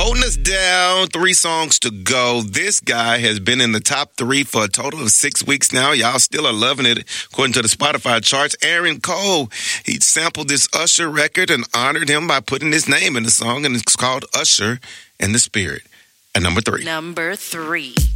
Holding us down, 3 songs to go. This guy has been in the top 3 for a total of 6 weeks now. Y'all still are loving it, according to the Spotify charts. Aaron Cole, he sampled this Usher record and honored him by putting his name in the song, and it's called Usher and the Spirit. At number 3. Number 3.